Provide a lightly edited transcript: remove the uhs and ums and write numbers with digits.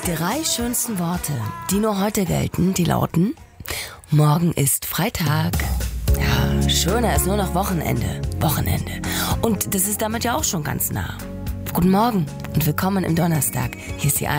Die 3 schönsten Worte, die nur heute gelten, die lauten: Morgen ist Freitag. Ja, schöner ist nur noch Wochenende. Und das ist damit ja auch schon ganz nah. Guten Morgen und willkommen im Donnerstag. Hier ist die